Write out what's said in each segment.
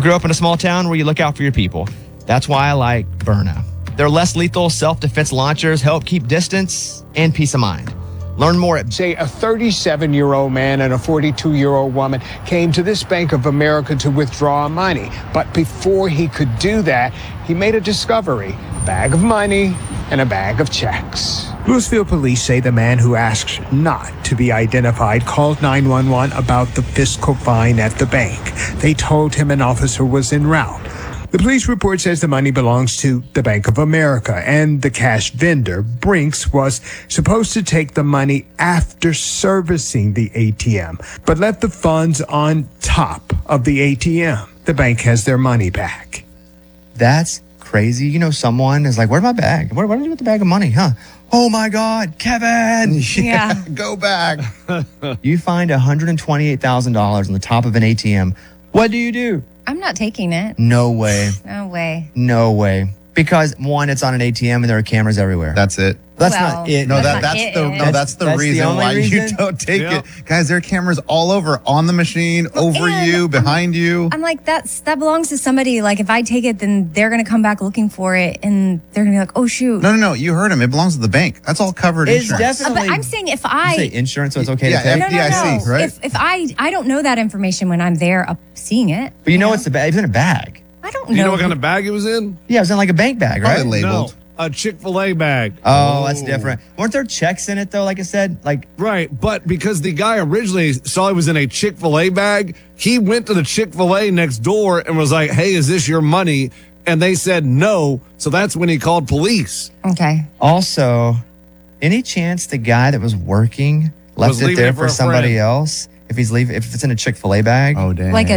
grew up in a small town where you look out for your people. That's why I like Byrna. Their less lethal self-defense launchers help keep distance and peace of mind. Learn more at... Say a 37-year-old man and a 42-year-old woman came to this Bank of America to withdraw money. But before he could do that, he made a discovery: a bag of money and a bag of checks. Louisville police say the man who asked not to be identified called 911 about the fiscal fine at the bank. They told him an officer was en route. The police report says the money belongs to the Bank of America, and the cash vendor, Brinks, was supposed to take the money after servicing the ATM, but left the funds on top of the ATM. The bank has their money back. That's crazy. You know, someone is like, where's my bag? What did I do with the bag of money, huh? Oh my God, Kevin. Yeah. Go back. You find $128,000 on the top of an ATM. What do? I'm not taking it. No way. No way. No way. Because one, it's on an ATM and there are cameras everywhere. That's it. That's Well, not it. No, That's that's the the reason only why you reason? don't take Yep. it. Guys, there are cameras all over, on the machine, over and you, behind you. I'm like, that belongs to somebody. Like, if I take it, then they're going to come back looking for it, and they're going to be like, oh, shoot. No. You heard him. It belongs to the bank. That's all covered It's insurance. definitely... But I'm saying if You I... say insurance, so it's okay Yeah, to take. No, FDIC, right? If I don't know that information when I'm there seeing it. But you know it's it's in a bag. I don't Do know. you know what kind of bag it was in? Yeah, it was in like a bank bag, right? Probably labeled. No, a Chick-fil-A bag. Oh, that's different. Weren't there checks in it though? Like I said, like Right, but because the guy originally saw it was in a Chick-fil-A bag, he went to the Chick-fil-A next door and was like, hey, is this your money? And they said no, so that's when he called police. Okay. also, any chance the guy that was working left Was it leaving there it for for a somebody friend. else? If it's in a Chick-fil-A bag. Oh, dang. Like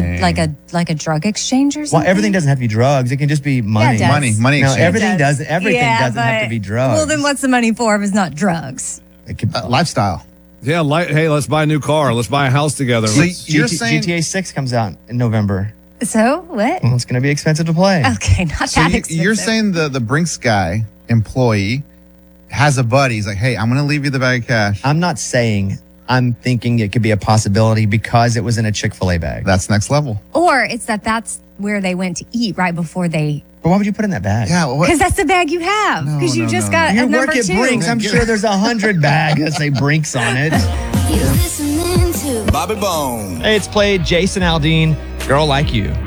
a drug exchange or Well, something? everything doesn't have to be drugs. It can just be money. it does. Money No, exchange. everything does. doesn't. Everything Yeah, doesn't have to but- be drugs. Well, then what's the money for if it's not drugs? It could, Lifestyle. Yeah, hey, let's buy a new car. Let's buy a house together. So Let's- you're saying... GTA 6 comes out in November. So, what? Well, it's going to be expensive to play. Okay, not So that you're expensive. saying the Brinks guy, employee, has a buddy. He's like, hey, I'm going to leave you the bag of cash. I'm not saying. I'm thinking it could be a possibility because it was in a Chick-fil-A bag. That's next level. Or it's that's where they went to eat right before they... But why would you put it in that bag? Yeah, what? Because that's the bag you have. No, Because you no, just no, got You a number work at 2. Brinks. I'm sure there's 100 bags that say Brinks on it. You listening to Bobby Bone. Hey, it's played Jason Aldean, Girl Like You.